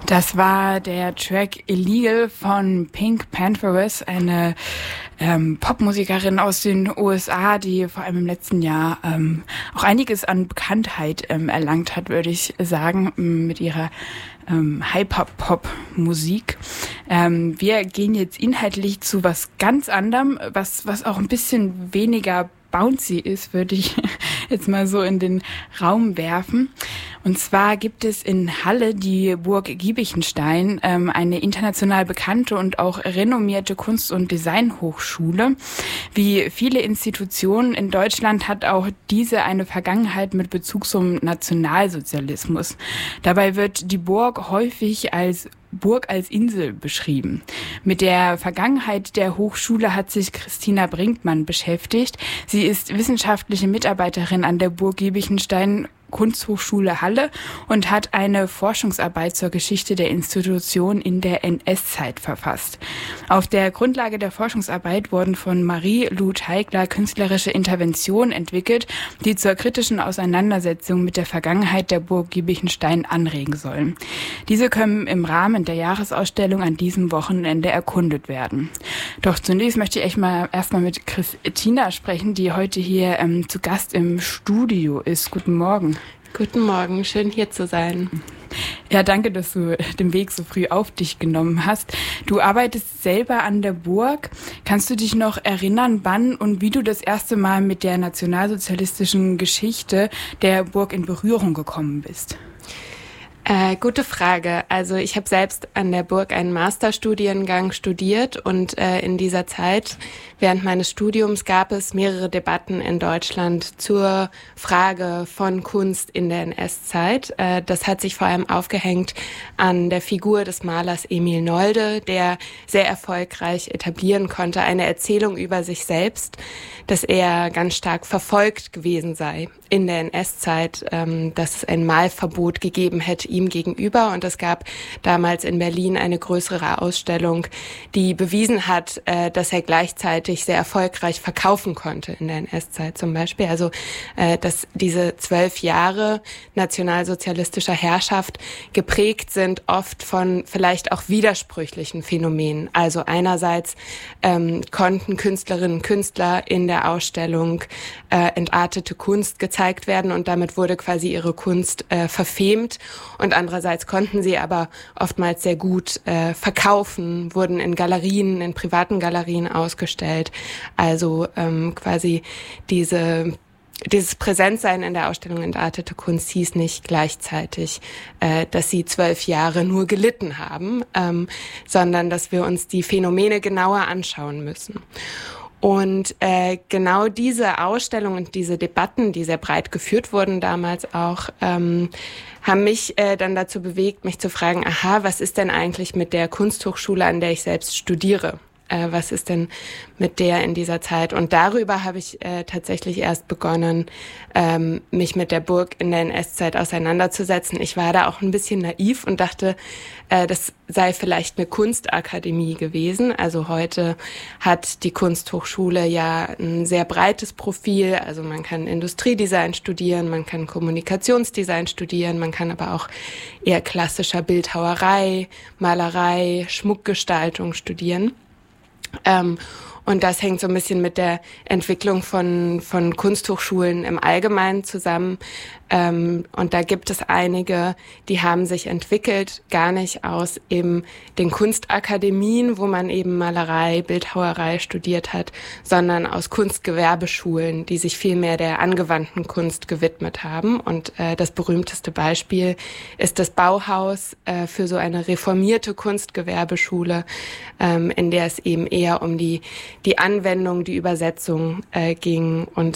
Das war der Track Illegal von Pink Pantheress, eine Popmusikerin aus den USA, die vor allem im letzten Jahr auch einiges an Bekanntheit erlangt hat, würde ich sagen, mit ihrer Hyper-Pop-Musik. Wir gehen jetzt inhaltlich zu was ganz anderem, was auch ein bisschen weniger bouncy ist, würde ich jetzt mal so in den Raum werfen. Und zwar gibt es in Halle die Burg Giebichenstein, eine international bekannte und auch renommierte Kunst- und Designhochschule. Wie viele Institutionen in Deutschland hat auch diese eine Vergangenheit mit Bezug zum Nationalsozialismus. Dabei wird die Burg häufig als Burg als Insel beschrieben. Mit der Vergangenheit der Hochschule hat sich Christina Brinkmann beschäftigt. Sie ist wissenschaftliche Mitarbeiterin an der Burg Giebichenstein Kunsthochschule Halle und hat eine Forschungsarbeit zur Geschichte der Institution in der NS-Zeit verfasst. Auf der Grundlage der Forschungsarbeit wurden von Marie-Lou Teigler künstlerische Interventionen entwickelt, die zur kritischen Auseinandersetzung mit der Vergangenheit der Burg Giebichenstein anregen sollen. Diese können im Rahmen der Jahresausstellung an diesem Wochenende erkundet werden. Doch zunächst möchte ich erstmal mit Christina sprechen, die heute hier zu Gast im Studio ist. Guten Morgen. Guten Morgen, schön hier zu sein. Ja, danke, dass du den Weg so früh auf dich genommen hast. Du arbeitest selber an der Burg. Kannst du dich noch erinnern, wann und wie du das erste Mal mit der nationalsozialistischen Geschichte der Burg in Berührung gekommen bist? Gute Frage. Also ich habe selbst an der Burg einen Masterstudiengang studiert und in dieser Zeit, während meines Studiums, gab es mehrere Debatten in Deutschland zur Frage von Kunst in der NS-Zeit. Das hat sich vor allem aufgehängt an der Figur des Malers Emil Nolde, der sehr erfolgreich etablieren konnte, eine Erzählung über sich selbst, dass er ganz stark verfolgt gewesen sei in der NS-Zeit, dass es ein Malverbot gegeben hätte ihm gegenüber. Und es gab damals in Berlin eine größere Ausstellung, die bewiesen hat, dass er gleichzeitig sehr erfolgreich verkaufen konnte in der NS-Zeit zum Beispiel. Also dass diese 12 Jahre nationalsozialistischer Herrschaft geprägt sind oft von vielleicht auch widersprüchlichen Phänomenen. Also einerseits konnten Künstlerinnen und Künstler in der Ausstellung entartete Kunst gezeigt werden und damit wurde quasi ihre Kunst verfemt. Und andererseits konnten sie aber oftmals sehr gut verkaufen, wurden in Galerien, in privaten Galerien ausgestellt. Also quasi dieses Präsentsein in der Ausstellung entartete Kunst hieß nicht gleichzeitig, dass sie 12 Jahre nur gelitten haben, sondern dass wir uns die Phänomene genauer anschauen müssen. Und genau diese Ausstellung und diese Debatten, die sehr breit geführt wurden damals auch, haben mich dann dazu bewegt, mich zu fragen, was ist denn eigentlich mit der Kunsthochschule, an der ich selbst studiere? Was ist denn mit der in dieser Zeit? Und darüber habe ich tatsächlich erst begonnen, mich mit der Burg in der NS-Zeit auseinanderzusetzen. Ich war da auch ein bisschen naiv und dachte, das sei vielleicht eine Kunstakademie gewesen. Also heute hat die Kunsthochschule ja ein sehr breites Profil. Also man kann Industriedesign studieren, man kann Kommunikationsdesign studieren, man kann aber auch eher klassischer Bildhauerei, Malerei, Schmuckgestaltung studieren. Und das hängt so ein bisschen mit der Entwicklung von Kunsthochschulen im Allgemeinen zusammen. Und da gibt es einige, die haben sich entwickelt, gar nicht aus eben den Kunstakademien, wo man eben Malerei, Bildhauerei studiert hat, sondern aus Kunstgewerbeschulen, die sich viel mehr der angewandten Kunst gewidmet haben. Und das berühmteste Beispiel ist das Bauhaus für so eine reformierte Kunstgewerbeschule, in der es eben eher um die Anwendung, die Übersetzung ging und